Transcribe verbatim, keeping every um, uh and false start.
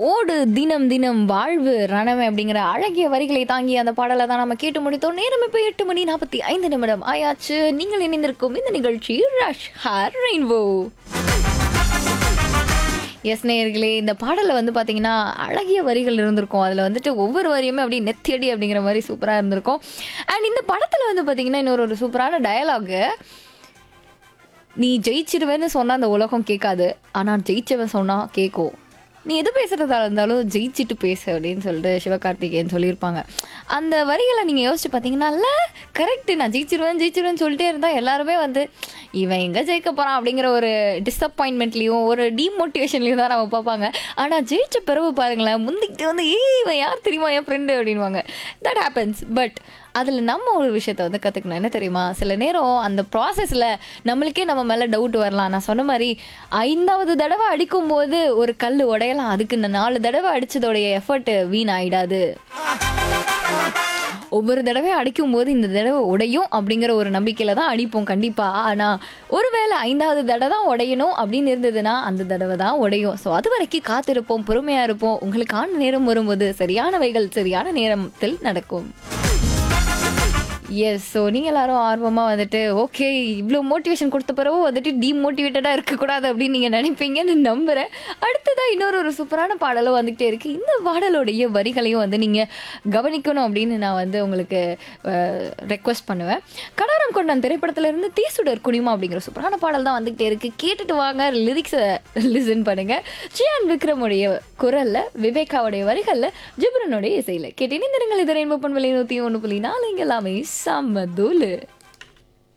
ஓடு தினம் தினம் வாழ்வு ரணமே அப்படிங்கிற அழகிய வரிகளை தாங்கி அந்த பாடலை தான் நம்ம கேட்டு முடித்தோம். நேரம் இப்போ எட்டு மணி நாற்பத்தி ஐந்து நிமிடம் ஆயாச்சு. நீங்கள் இணைந்திருக்கும் இந்த நிகழ்ச்சி ரஷ் ஹார் ரெயின்போ. எஸ் நேயர்களே, இந்த பாடலில் வந்து பார்த்தீங்கன்னா அழகிய வரிகள் இருந்திருக்கும். அதில் வந்துட்டு ஒவ்வொரு வரியுமே அப்படியே நெத்தியடி அப்படிங்கிற மாதிரி சூப்பராக இருந்திருக்கும். அண்ட் இந்த படத்தில் வந்து பார்த்தீங்கன்னா இன்னொரு ஒரு சூப்பரான டயலாகு, நீ ஜெயிச்சிருவேன்னு சொன்னால் அந்த உலகம் கேட்காது, ஆனால் ஜெயிச்சவன் சொன்னால் கேட்கும். நீ எது பேசுகிறதா இருந்தாலும் ஜெயிச்சுட்டு பேசு அப்படின்னு சொல்லிட்டு சிவகார்த்திகேயன் சொல்லியிருப்பாங்க. அந்த வரிகளை நீங்கள் யோசிச்சு பார்த்தீங்கன்னா, இல்லை கரெக்டு, நான் ஜெயிச்சிருவேன் ஜெயிச்சிருவேன்னு சொல்லிட்டே இருந்தால் எல்லாருமே வந்து இவன் எங்கே ஜெயிக்க போகிறான் அப்படிங்கிற ஒரு டிஸப்பாயின்மெண்ட்லேயும் ஒரு டீமோட்டிவேஷன்லேயும் தான் நம்ம பார்ப்பாங்க. ஆனால் ஜெயிச்ச பிறகு பாருங்களேன், முந்திக்கிட்டு வந்து ஏய் இவன் யார் தெரியுமா என் ஃப்ரெண்டு அப்படின்வாங்க. That happens. பட் அதில் நம்ம ஒரு விஷயத்த வந்து கற்றுக்கணும். என்ன தெரியுமா, சில நேரம் அந்த ப்ராசஸில் நம்மளுக்கே நம்ம மேலே டவுட் வரலாம். நான் சொன்ன மாதிரி ஐந்தாவது தடவை அடிக்கும்போது ஒரு கல் உடையலாம், அதுக்கு இந்த நாலு தடவை அடித்ததோடைய எஃபர்ட் வீண் ஆகிடாது. ஒவ்வொரு தடவை அடிக்கும்போது இந்த தடவை உடையும் அப்படிங்கிற ஒரு நம்பிக்கையில் தான் அடிப்போம் கண்டிப்பாக. ஆனால் ஒருவேளை ஐந்தாவது தடவை தான் உடையணும் அப்படின்னு இருந்ததுன்னா அந்த தடவை தான் உடையும். ஸோ அது வரைக்கும் காத்திருப்போம், பொறுமையாக இருப்போம். உங்களுக்கான நேரம் வரும்போது சரியானவைகள் சரியான நேரத்தில் நடக்கும். எஸ். ஸோ நீங்கள் எல்லாரும் ஆர்வமாக வந்துட்டு ஓகே இவ்வளோ மோட்டிவேஷன் கொடுத்த பிறகு வந்துட்டு டீமோட்டிவேட்டடாக இருக்கக்கூடாது அப்படின்னு நீங்கள் நினைப்பீங்கன்னு நம்புகிறேன். அடுத்ததாக இன்னொரு ஒரு சூப்பரான பாடலும் வந்துகிட்டே இருக்குது. இந்த பாடலோடைய வரிகளையும் வந்து நீங்கள் கவனிக்கணும் அப்படின்னு நான் வந்து உங்களுக்கு ரெக்வஸ்ட் பண்ணுவேன். கடாரம் கொண்டான் திரைப்படத்திலிருந்து தீசுடர் குனிமா அப்படிங்கிற சூப்பரான பாடல் தான் வந்துகிட்டே இருக்குது. கேட்டுட்டு வாங்க, லிரிக்ஸை லிசன் பண்ணுங்கள். ஜியான் விக்ரமுடைய குரலில், விவேகாவுடைய வரிகளில், ஜிப்ரனுடைய இசையில் கேட்டேன். இந்த நீங்கள் இதை ரெயின்போ பண்பலை நூற்றி ஒன்று புள்ளி நாலு இங்கே எல்லாமே சம்மதூலு.